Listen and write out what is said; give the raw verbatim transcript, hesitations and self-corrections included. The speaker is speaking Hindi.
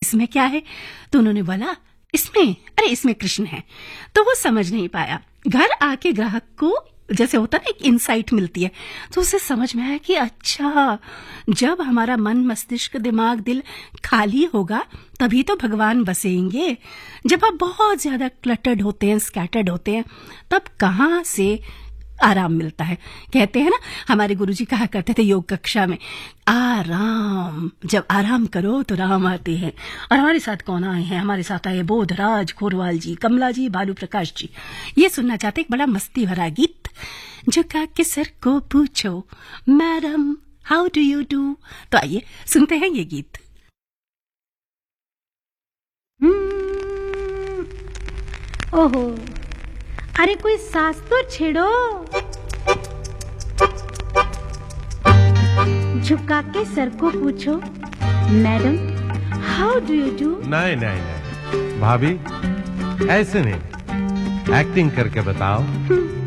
इसमें क्या है? तो उन्होंने बोला इसमें, अरे इसमें कृष्ण है। तो वो समझ नहीं पाया। घर आके ग्राहक को जैसे होता ना एक इंसाइट मिलती है, तो उसे समझ में आया कि अच्छा, जब हमारा मन मस्तिष्क दिमाग दिल खाली होगा तभी तो भगवान बसेंगे। जब आप बहुत ज्यादा क्लटर्ड होते हैं, स्कैटर्ड होते हैं, तब कहाँ से आराम मिलता है? कहते हैं ना, हमारे गुरुजी कहा करते थे योग कक्षा में, आराम, जब आराम करो तो राम आते हैं। और हमारे साथ कौन आए हैं? हमारे साथ आए बोधराज खोरवाल जी, कमला जी, बालू प्रकाश जी। ये सुनना चाहते एक बड़ा मस्ती भरा गीत, झुका के सर को पूछो madam how do you do. तो आइए सुनते हैं ये गीत। ओहो, अरे कोई सांस तो छेड़ो। झुका के सर को पूछो madam how do you do. नहीं नहीं नहीं भाभी, ऐसे नहीं, एक्टिंग करके बताओ।